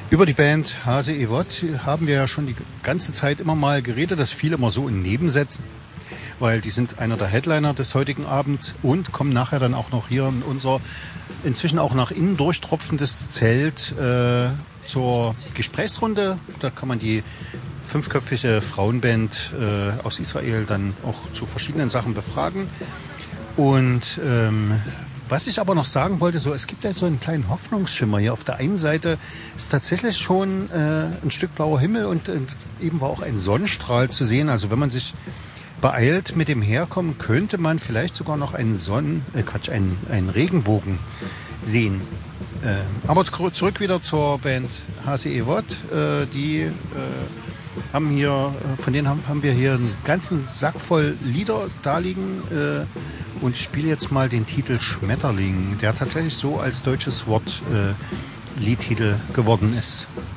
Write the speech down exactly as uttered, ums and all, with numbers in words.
Über die Band Hase Ewout haben wir ja schon die ganze Zeit immer mal geredet, das fiel immer so in Nebensätzen, weil die sind einer der Headliner des heutigen Abends und kommen nachher dann auch noch hier in unser inzwischen auch nach innen durchtropfendes Zelt äh, zur Gesprächsrunde. Da kann man die fünfköpfige Frauenband äh, aus Israel dann auch zu verschiedenen Sachen befragen. Und ähm, was ich aber noch sagen wollte, so es gibt ja so einen kleinen Hoffnungsschimmer hier. Auf der einen Seite ist tatsächlich schon äh, ein Stück blauer Himmel und, und eben war auch ein Sonnenstrahl zu sehen. Also wenn man sich beeilt mit dem Herkommen, könnte man vielleicht sogar noch einen Sonnen, äh Quatsch, einen, einen Regenbogen sehen. Äh, aber zurück wieder zur Band Hase Ewout. Äh, die äh, haben hier, von denen haben, haben wir hier einen ganzen Sack voll Lieder da liegen. Äh, Und ich spiele jetzt mal den Titel Schmetterling, der tatsächlich so als deutsches Wort äh, Liedtitel geworden ist.